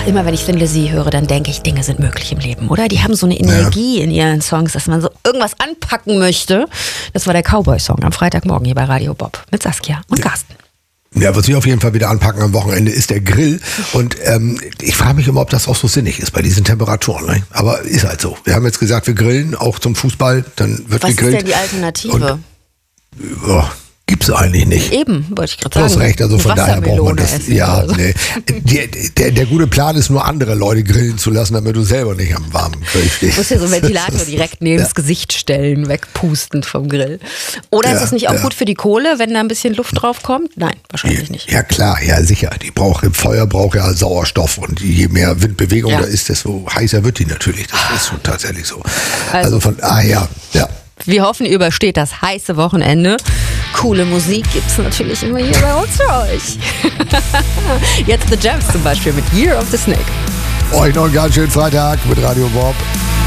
immer wenn ich Thin Lizzy höre, dann denke ich, Dinge sind möglich im Leben, oder? Die haben so eine Energie in ihren Songs, dass man so irgendwas anpacken möchte. Das war der Cowboy-Song am Freitagmorgen hier bei Radio Bob mit Saskia und Carsten. Ja, was wir auf jeden Fall wieder anpacken am Wochenende ist der Grill. Und ich frage mich immer, ob das auch so sinnig ist bei diesen Temperaturen. Ne? Aber ist halt so. Wir haben jetzt gesagt, wir grillen auch zum Fußball, dann wird gegrillt. Was ist denn die Alternative? Gibt's eigentlich nicht. Eben, wollte ich gerade Du sagen. hast recht, also von daher braucht man das. Ja, so. nee. Der gute Plan ist nur, andere Leute grillen zu lassen, damit du selber nicht am warmen Grill stehst. Du musst ja so einen Ventilator direkt neben das Gesicht stellen, wegpustend vom Grill. Oder ist das nicht auch gut für die Kohle, wenn da ein bisschen Luft drauf kommt? Nein, wahrscheinlich nicht. Ja klar, ja sicher. Feuer braucht ja Sauerstoff und je mehr Windbewegung da ist, desto heißer wird die natürlich. Das ist schon tatsächlich so. Also von daher, ja. Wir hoffen, ihr übersteht das heiße Wochenende. Coole Musik gibt's natürlich immer hier bei uns für euch. Jetzt The Gems zum Beispiel mit Year of the Snake. Euch noch einen ganz schönen Freitag mit Radio Bob.